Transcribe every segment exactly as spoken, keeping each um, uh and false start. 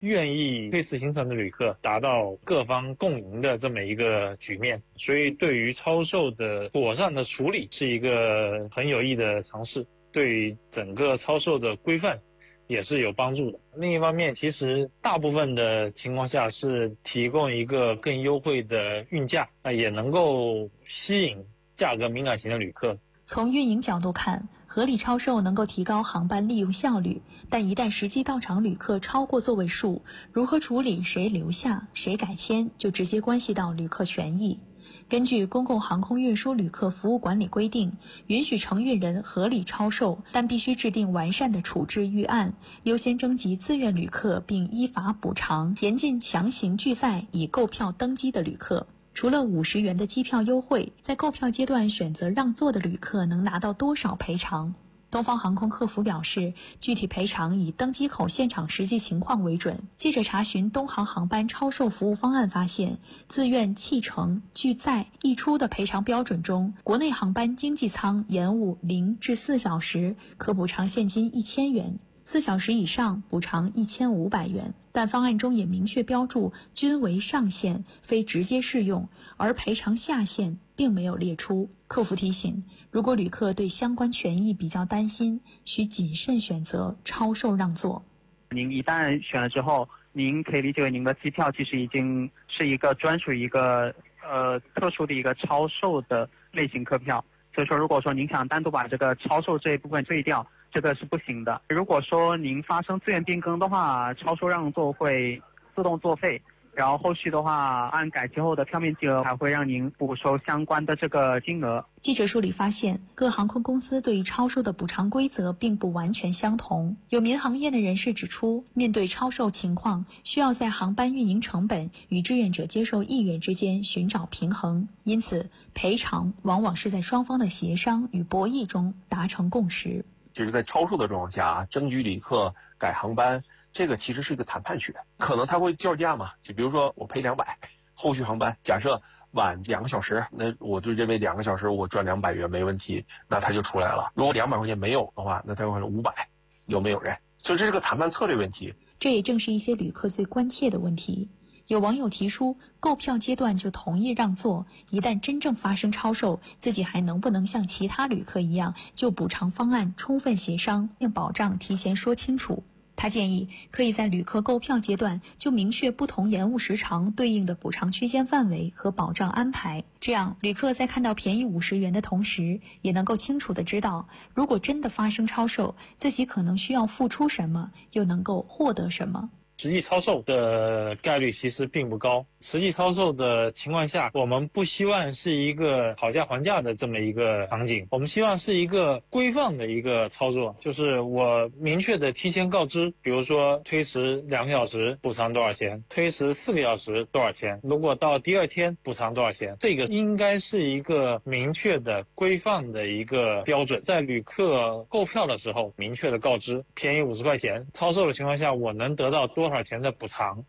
愿意推迟行程的旅客达到各方共赢的这么一个局面，所以对于超售的妥善的处理是一个很有益的尝试，对于整个超售的规范也是有帮助的。另一方面，其实大部分的情况下是提供一个更优惠的运价，那也能够吸引价格敏感型的旅客。 从运营角度看，合理超售能够提高航班利用效率，但一旦实际到场旅客超过座位数，如何处理谁留下谁改签，就直接关系到旅客权益。根据《公共航空运输旅客服务管理规定》，允许承运人合理超售，但必须制定完善的处置预案，优先征集自愿旅客并依法补偿，严禁强行拒载已购票登机的旅客。除了五十元的机票优惠，在购票阶段选择让座的旅客能拿到多少赔偿？东方航空客服表示，具体赔偿以登机口现场实际情况为准。记者查询东航航班超售服务方案发现，自愿弃乘、拒载、溢出的赔偿标准中，国内航班经济舱延误零至四小时可补偿现金一千元，四小时以上补偿一千五百元。但方案中也明确标注均为上限，非直接适用，而赔偿下限并没有列出。客服提醒，如果旅客对相关权益比较担心，需谨慎选择超售让座。 您一旦选了之后，您可以理解为您的机票其实已经是一个专属于一个呃特殊的一个超售的类型客票，所以说如果说您想单独把这个超售这一部分退掉，这个是不行的。如果说您发生自愿变更的话，超售让座会自动作废，然后后续的话按改期后的票面金额还会让您补收相关的这个金额。 记者梳理发现，各航空公司对于超售的补偿规则并不完全相同。有民航业的人士指出，面对超售情况，需要在航班运营成本与志愿者接受意愿之间寻找平衡，因此赔偿往往是在双方的协商与博弈中达成共识。 就是在超售的状况下，征集旅客、改航班，这个其实是一个谈判权，可能他会叫价嘛，就比如说我赔两百，后续航班假设晚两个小时，那我就认为两个小时我赚两百元没问题，那他就出来了。如果两百块钱没有的话，那他会说五百，有没有人？所以这是个谈判策略问题。 这也正是一些旅客最关切的问题。有网友提出，购票阶段就同意让座，一旦真正发生超售，自己还能不能像其他旅客一样，就补偿方案充分协商并保障提前说清楚。他建议可以在旅客购票阶段就明确不同延误时长对应的补偿区间范围和保障安排，这样旅客在看到便宜五十元的同时，也能够清楚地知道，如果真的发生超售，自己可能需要付出什么，又能够获得什么。 实际超售的概率其实并不高。实际超售的情况下，我们不希望是一个讨价还价的这么一个场景，我们希望是一个规范的一个操作，就是我明确的提前告知，比如说推迟两个小时补偿多少钱，推迟四个小时多少钱，如果到第二天补偿多少钱，这个应该是一个明确的规范的一个标准。在旅客购票的时候明确的告知，便宜五十块钱，超售的情况下我能得到多少钱的补偿。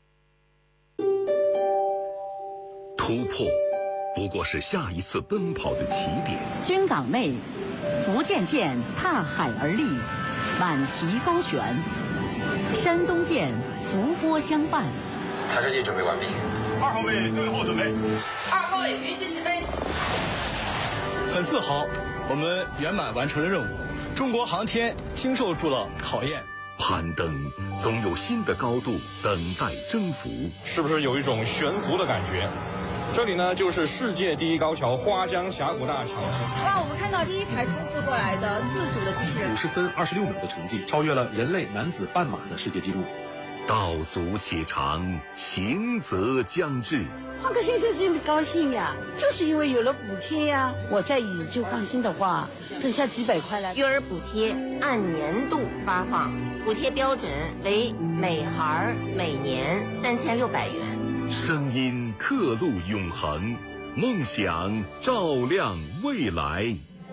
突破不过是下一次奔跑的起点。 军港内，福建舰踏海而立，满旗高悬；山东舰伏波相伴。 探视器准备完毕， 二号位最后准备， 二号位允许起飞。 很自豪，我们圆满完成了任务，中国航天经受住了考验。 攀登总有新的高度等待征服， 是不是有一种悬浮的感觉？这里呢，就是世界第一高桥花江峡谷大桥。 哇，我们看到第一台冲刺过来的自主的机器人， 五十分二十六秒的成绩，超越了人类男子半马的世界纪录。 道阻且长，行则将至。 换个先生真的高兴呀，就是因为有了补贴呀。我在宇宙放心的话，剩下几百块了。 育儿补贴按年度发放，补贴标准为每孩每年三千六百元。 声音刻录永恒，梦想照亮未来。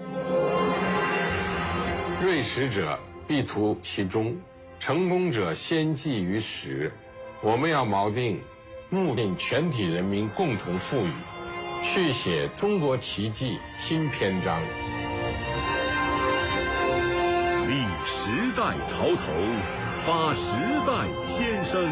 锐识者必图其中，成功者先记于始。我们要锚定目定全体人民共同富裕，续写中国奇迹新篇章。 历时代潮头， 发时代先生。